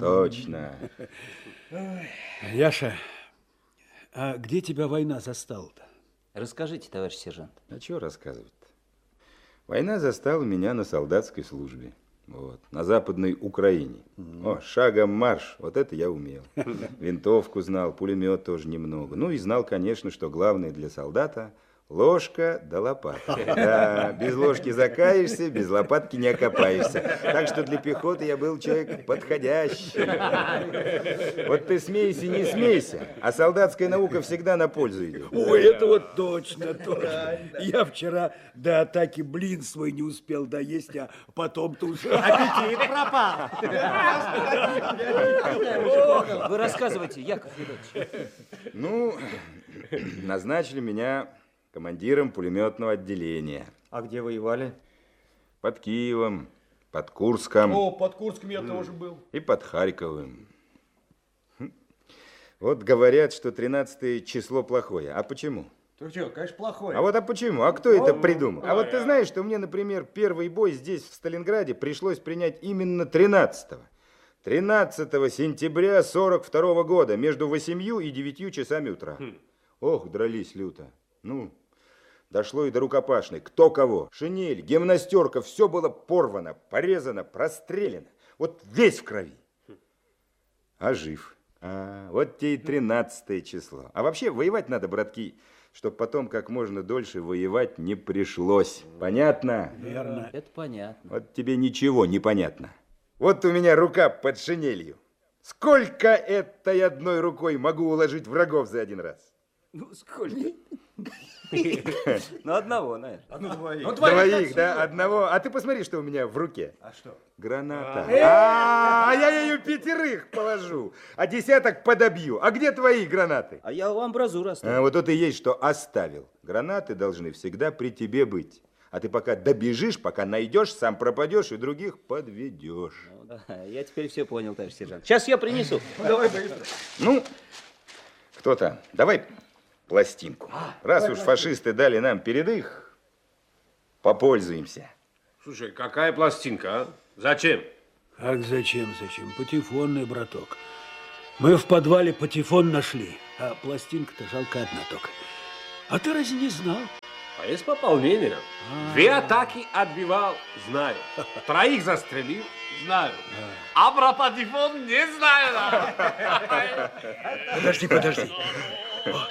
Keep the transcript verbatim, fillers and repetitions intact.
Точно. Яша, а где тебя война застала-то? Расскажите, товарищ сержант. А что рассказывать-то? Война застала меня на солдатской службе. Вот, на Западной Украине. О, шагом марш, вот это я умел. Винтовку знал, пулемет тоже немного. Ну и знал, конечно, что главное для солдата – ложка да лопата. Да, без ложки закаешься, без лопатки не окопаешься. Так что для пехоты я был человек подходящий. Вот ты смейся, не смейся, а солдатская наука всегда на пользу идет. Ой, это вот точно, точно. Я вчера до атаки блин свой не успел доесть, а потом-то уже... Аппетит пропал. Вы рассказывайте, Яков Федорович. Ну, назначили меня командиром пулеметного отделения. А где воевали? Под Киевом, под Курском. О, под Курском я тоже был. И под Харьковым. Вот говорят, что тринадцатое число плохое. А почему? Ты что, конечно, плохое. А вот а почему? А кто это придумал? А вот ты знаешь, что мне, например, первый бой здесь, в Сталинграде, пришлось принять именно тринадцатого. тринадцатого сентября сорок второго года, между восемью и девятью часами утра. Хм. Ох, дрались люто. Ну, дошло и до рукопашной. Кто кого? Шинель, гимнастерка, все было порвано, порезано, прострелено. Вот весь в крови. А жив. А, вот те и тринадцатое число. А вообще воевать надо, братки, чтобы потом как можно дольше воевать не пришлось. Понятно? Верно. Это понятно. Вот тебе ничего не понятно. Вот у меня рука под шинелью. Сколько этой одной рукой могу уложить врагов за один раз? Ну, сколько? Ну, одного, наверное. Ну, двоих. Ну, двоих, да, одного. А ты посмотри, что у меня в руке. А что? Граната. А, а я ее пятерых положу, а десяток подобью. А где твои гранаты? А я у амбразуры оставил. А вот тут и есть, что оставил. Гранаты должны всегда при тебе быть. А ты пока добежишь, пока найдешь, сам пропадешь и других подведешь. Ну, да, я теперь все понял, товарищ сержант. Сейчас я принесу. Давай быстро. Ну, кто-то, давай пластинку. Раз уж фашисты дали нам передых, попользуемся. Слушай, какая пластинка, а? Зачем? Как зачем, зачем? Патефонный, браток. Мы в подвале патефон нашли, а пластинка-то жалко одна только. А ты разве не знал? А я с пополнением. Две атаки отбивал, знаю. Троих застрелил, знаю. А про патефон не знаю. Подожди, подожди. О,